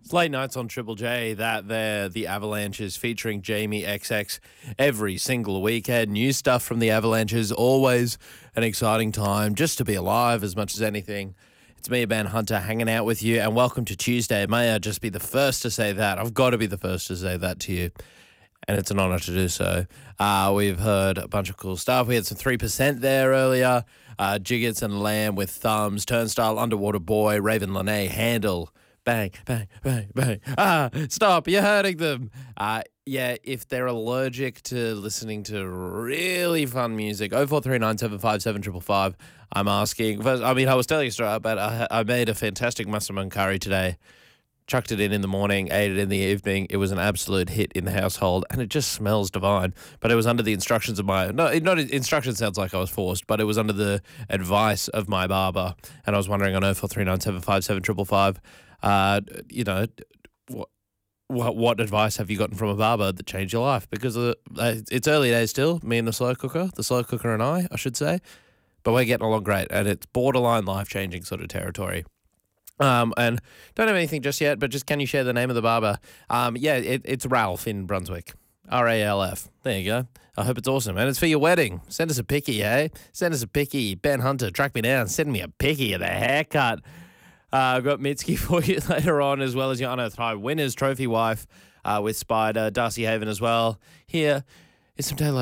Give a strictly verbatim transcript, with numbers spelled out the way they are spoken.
It's late nights on Triple J. That there, the Avalanches featuring Jamie X X every single weekend. New stuff from the Avalanches, always an exciting time just to be alive as much as anything. It's me, Ben Hunter, hanging out with you, and welcome to Tuesday. May I just be the first to say that. I've got to be the first to say that to you, and it's an honour to do so. Uh, we've heard a bunch of cool stuff. We had some three percent there earlier. Uh, Jiggets and Lamb with Thumbs, Turnstile, Underwater Boy, Raven Lene, Handle. Bang, bang, bang, bang. Ah, stop, you're hurting them. Uh, yeah, if they're allergic to listening to really fun music, oh four three nine seven five seven five five. I'm asking. First, I mean, I was telling you straight up, but I, I made a fantastic massaman curry today. Chucked it in in the morning, ate it in the evening. It was an absolute hit in the household, and it just smells divine. But it was under the instructions of my... No, not instructions sounds like I was forced, but it was under the advice of my barber. And I was wondering on oh four three nine seven five seven five five, uh, you know, what, what what advice have you gotten from a barber that changed your life? Because uh, it's early days still, me and the slow cooker, the slow cooker and I, I should say. But we're getting along great, and it's borderline life-changing sort of territory. Um, and don't have anything just yet, but just can you share the name of the barber? Um, yeah, it, it's Ralph in Brunswick. R A L F. There you go. I hope it's awesome. And it's for your wedding. Send us a picky, eh? Send us a picky. Ben Hunter, track me down. Send me a picky of the haircut. Uh, I've got Mitski for you later on, as well as your Unearthed High winners, Trophy Wife uh, with Spider, Darcy Haven as well. Here is some daylight.